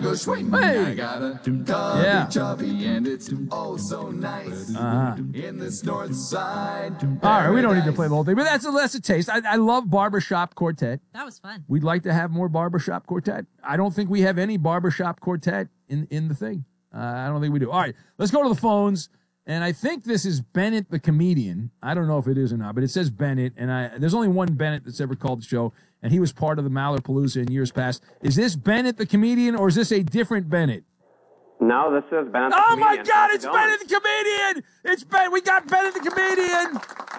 go swing. Hey. I got a cubby chubby, and it's oh so nice in this north side. All right, we don't need to play the whole thing, but that's a taste. I love Barbershop Quartet. That was fun. We'd like to have more Barbershop Quartet. I don't think we have any Barbershop Quartet in the thing. I don't think we do. All right, let's go to the phones. And I think this is Bennett the comedian. I don't know if it is or not, but it says Bennett. And there's only one Bennett that's ever called the show, and he was part of the Mallerpalooza in years past. Is this Bennett the comedian, or is this a different Bennett? No, this is Bennett the Oh, comedian. my God, it's Bennett the comedian! It's Ben. We got Bennett the comedian!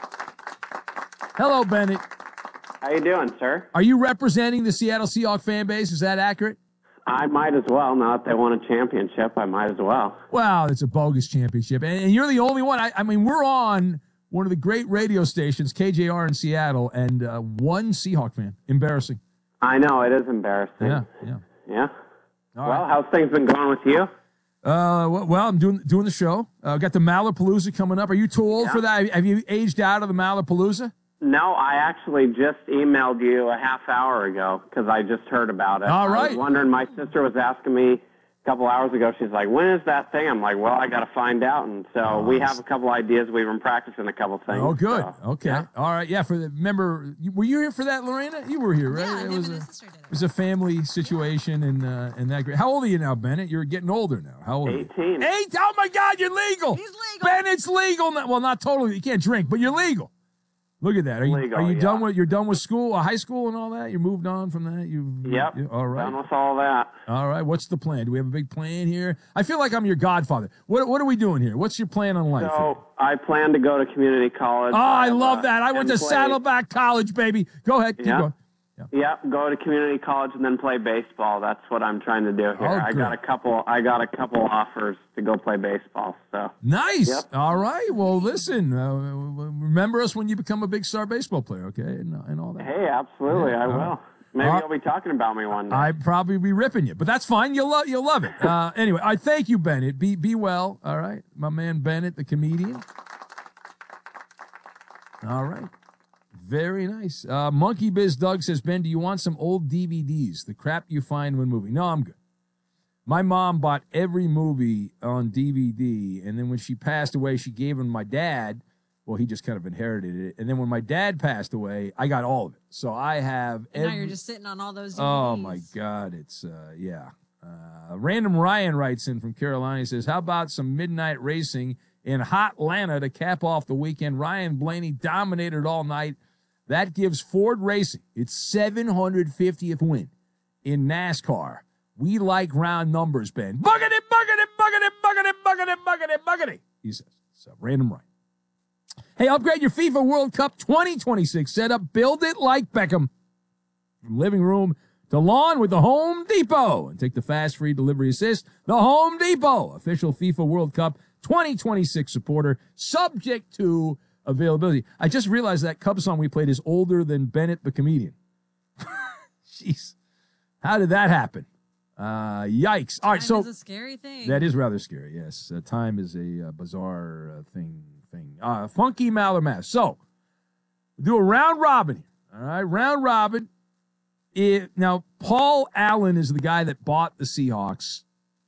Hello, Bennett. How you doing, sir? Are you representing the Seattle Seahawks fan base? Is that accurate? I might as well. Now that they won a championship, I might as well. Wow, it's a bogus championship. And you're the only one. I mean, we're on one of the great radio stations, KJR in Seattle, and one Seahawk fan. Embarrassing. I know, it is embarrassing. Yeah. Well, how's things been going with you? Well, I'm doing the show. Got the Mallerpalooza coming up. Are you too old for that? Have you aged out of the Mallerpalooza? No, I actually just emailed you a half hour ago because I just heard about it. All right. I was wondering, my sister was asking me a couple hours ago, she's like, when is that thing? I'm like, well, I got to find out. And so we have a couple ideas. We've been practicing a couple things. Oh, good. So, Okay. yeah. All right. Yeah. Were you here for that, Lorena? You were here, right? Yeah, it him was and his sister did it. It was a family situation and that great. How old are you now, Bennett? You're getting older now. How old are you? 18. Oh, my God, you're legal. He's legal. Bennett's legal. Well, not totally. You can't drink, but you're legal. Look at that. Are you done with? You're done with school, high school, and all that. You moved on from that. Yep. All right. Done with all that. All right. What's the plan? Do we have a big plan here? I feel like I'm your godfather. What are we doing here? What's your plan on life? So I plan to go to community college. Oh, I love that. I went to play- Saddleback College, baby. Go ahead. Keep going. Yeah, go to community college and then play baseball. That's what I'm trying to do here. Oh, I got a couple offers to go play baseball. So Nice. Yep. All right. Well, listen. Remember us when you become a big star baseball player, okay? And all that. Hey, absolutely, I will. Maybe you'll be talking about me one day. I'd probably be ripping you, but that's fine. You'll love it. Anyway, I thank you, Bennett. Be well. All right, my man Bennett, the comedian. All right. Very nice. Monkey Biz Doug says, Ben, do you want some old DVDs? The crap you find when moving. No, I'm good. My mom bought every movie on DVD, and then when she passed away, she gave them to my dad. Well, he just kind of inherited it. And then when my dad passed away, I got all of it. So I have And now you're just sitting on all those DVDs. Oh, my God. It's, yeah. Random Ryan writes in from Carolina. He says, how about some midnight racing in Hotlanta to cap off the weekend? Ryan Blaney dominated all night. That gives Ford Racing its 750th win in NASCAR. We like round numbers, Ben. Buggity, buggity, buggity, buggity, buggity, buggity, buggity. He says, so random right. Hey, upgrade your FIFA World Cup 2026 setup. Build it like Beckham. From living room to lawn with the Home Depot. And take the fast free delivery assist. The Home Depot, official FIFA World Cup 2026 supporter, subject to availability. I just realized that Cubs song we played is older than Bennett the comedian. Jeez. How did that happen? Yikes. All right, so it's a scary thing. that is rather scary, yes. Time is a bizarre thing. Funky Maller Math. So, we'll do a round robin here. All right, round robin. Now, Paul Allen is the guy that bought the Seahawks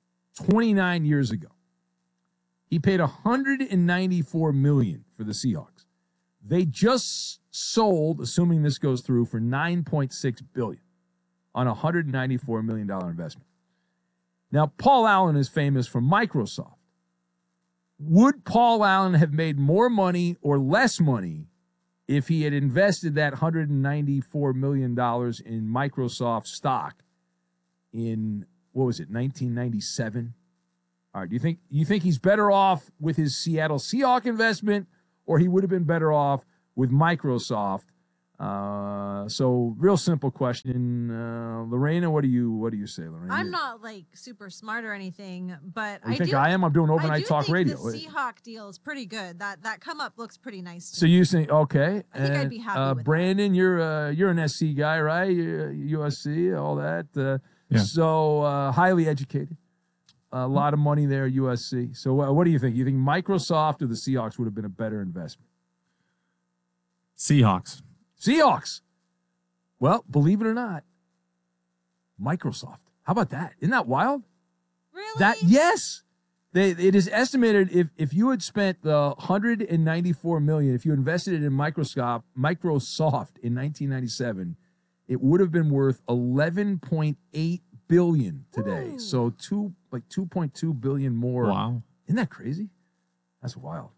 29 years ago. He paid $194 million for the Seahawks. They just sold, assuming this goes through, for $9.6 billion on a $194 million investment. Now, Paul Allen is famous for Microsoft. Would Paul Allen have made more money or less money if he had invested that $194 million in Microsoft stock in, 1997? All right, do you think he's better off with his Seattle Seahawks investment, or he would have been better off with Microsoft? So real simple question. Lorena, what do you say, Lorena? I'm not like super smart or anything, but I think I am. I'm doing overnight talk radio. The Seahawk deal is pretty good. That come up looks pretty nice. So you think okay? I think I'd be happy with Brandon, you're an SC guy, right? USC, all that. Yeah. So highly educated. A lot of money there, USC. So what do you think? You think Microsoft or the Seahawks would have been a better investment? Seahawks. Seahawks. Well, believe it or not, Microsoft. How about that? Isn't that wild? Really? Yes. It is estimated if you had spent the $194 million, if you invested it in Microsoft in 1997, it would have been worth $11.8 billion today. Ooh. So $2.2 billion more. Wow. Isn't that crazy? That's wild.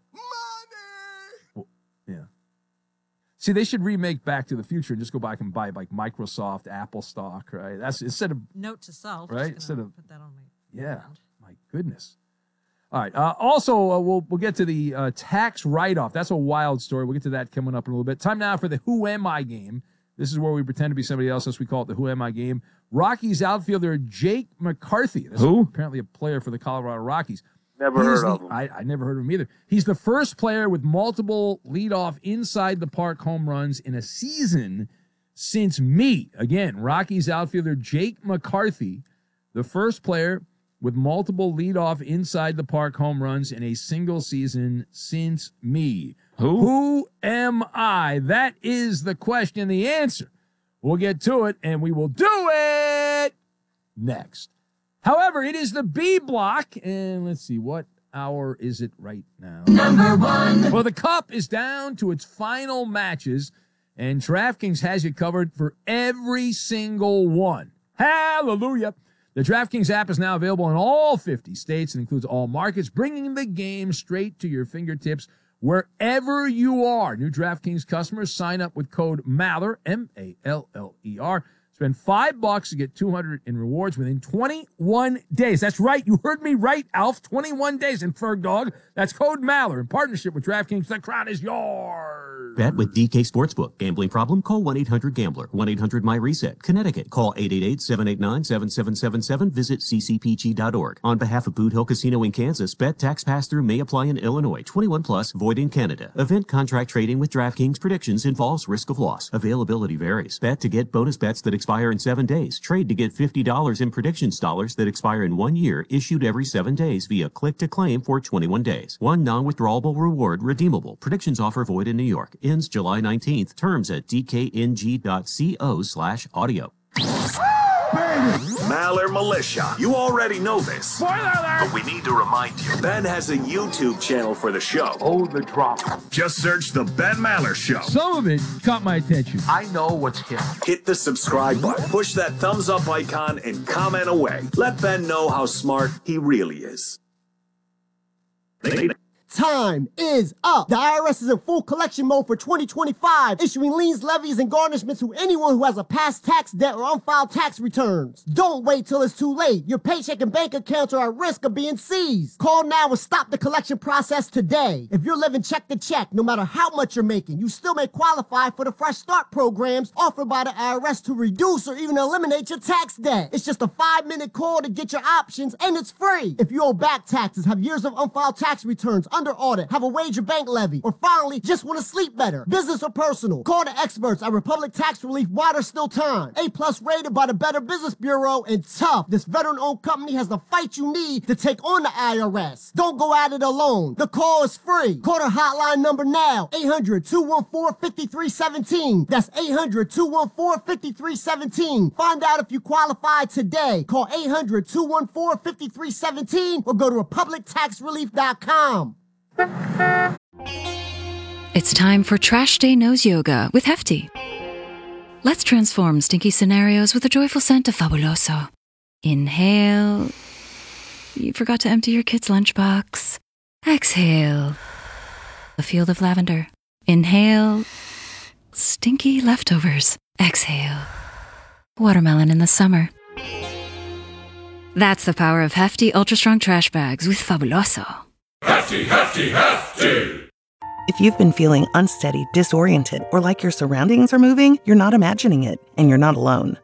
Well, yeah. See, they should remake Back to the Future and just go back and buy like Microsoft, Apple stock, right? That's instead of Note to self. Right? Just gonna Instead of- put that on my yeah. board. My goodness. All right. Also, we'll get to the tax write-off. That's a wild story. We'll get to that coming up in a little bit. Time now for the Who Am I game. This is where we pretend to be somebody else. As we call it the Who Am I game. Rockies outfielder Jake McCarthy. This Who? is apparently a player for the Colorado Rockies. Never heard of him. I never heard of him either. He's the first player with multiple leadoff inside the park home runs in a season since me. Again, Rockies outfielder Jake McCarthy, the first player with multiple leadoff inside the park home runs in a single season since me. Who am I? That is the question, the answer. We'll get to it, and we will do it next. However, it is the B block, and let's see, what hour is it right now? Number one. Well, the Cup is down to its final matches, and DraftKings has you covered for every single one. Hallelujah. The DraftKings app is now available in all 50 states and includes all markets, bringing the game straight to your fingertips wherever you are. New DraftKings customers sign up with code MALLER, M-A-L-L-E-R. Spend $5 to get $200 in rewards within 21 days. That's right. You heard me right, Alf. 21 days in Ferg Dog. That's code MALLER in partnership with DraftKings. The crown is yours. Bet with DK Sportsbook. Gambling problem? Call 1-800-GAMBLER. 1-800-MY-RESET. Connecticut. Call 888-789-7777. Visit ccpg.org. On behalf of Boot Hill Casino in Kansas, bet tax pass-through may apply in Illinois. 21 plus, void in Canada. Event contract trading with DraftKings predictions involves risk of loss. Availability varies. Bet to get bonus bets that expire in 7 days. Trade to get $50 in predictions dollars that expire in 1 year, issued every 7 days via click to claim for 21 days. One non-withdrawable reward redeemable. Predictions offer void in New York. Ends July 19th. Terms at dkng.co/audio. Maller Militia. You already know this. Spoiler alert! But we need to remind you. Ben has a YouTube channel for the show. Oh, the drop. Just search The Ben Maller Show. Some of it caught my attention. I know what's him. Hit the subscribe button, push that thumbs up icon, and comment away. Let Ben know how smart he really is. Time is up. The IRS is in full collection mode for 2025, issuing liens, levies, and garnishments to anyone who has a past tax debt or unfiled tax returns. Don't wait till it's too late. Your paycheck and bank accounts are at risk of being seized. Call now and stop the collection process today. If you're living check to check, no matter how much you're making, you still may qualify for the Fresh Start programs offered by the IRS to reduce or even eliminate your tax debt. It's just a 5-minute call to get your options, and it's free. If you owe back taxes, have years of unfiled tax returns, under audit, have a wage or bank levy, or finally just want to sleep better, business or personal, call the experts at Republic Tax Relief while there's still time. A+ rated by the Better Business Bureau, and tough. This veteran-owned company has the fight you need to take on the IRS. Don't go at it alone. The call is free. Call their hotline number now, 800-214-5317. That's 800-214-5317. Find out if you qualify today. Call 800-214-5317 or go to republictaxrelief.com. It's time for Trash Day Nose Yoga with Hefty. Let's transform stinky scenarios with a joyful scent of Fabuloso. Inhale. You forgot to empty your kid's lunchbox. Exhale. A field of lavender. Inhale. Stinky leftovers. Exhale. Watermelon in the summer. That's the power of Hefty Ultra Strong Trash Bags with Fabuloso. Hefty, hefty, hefty. If you've been feeling unsteady, disoriented, or like your surroundings are moving, you're not imagining it, and you're not alone.